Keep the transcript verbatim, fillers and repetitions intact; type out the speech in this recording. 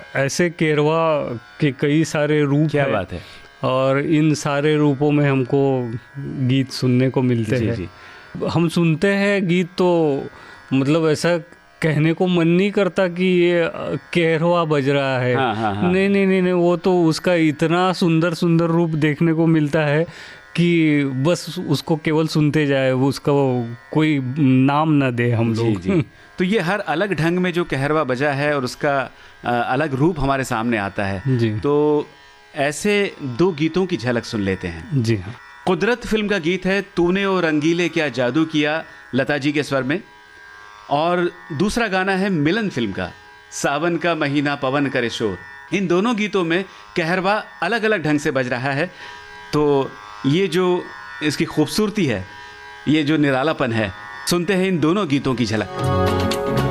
ऐसे केरवा के कई सारे रूप क्या है, बात है। और इन सारे रूपों में हमको गीत सुनने को मिलते जी, हैं। जी। हम सुनते हैं गीत तो मतलब ऐसा कहने को मन नहीं करता कि ये केरवा बज रहा है। हाँ, हाँ, हाँ। नहीं नहीं नहीं नहीं, वो तो उसका इतना सुंदर सुंदर रूप देखने को मिलता है कि बस उसको केवल सुनते जाए, वो उसका वो कोई नाम ना दे हम जी, लोग। जी। तो ये हर अलग ढंग में जो कहरवा बजा है और उसका अ, अलग रूप हमारे सामने आता है। जी। तो ऐसे दो गीतों की झलक सुन लेते हैं। जी हाँ। कुदरत फिल्म का गीत है तूने ओ रंगीले क्या जादू किया, लता जी के स्वर में। और दूसरा गाना है मिलन फिल्म का, सावन का महीना पवन करे शोर। इन दोनों गीतों में कहरवा अलग अलग ढंग से बज रहा है। तो ये जो इसकी खूबसूरती है, ये जो निरालापन है, सुनते हैं इन दोनों गीतों की झलक।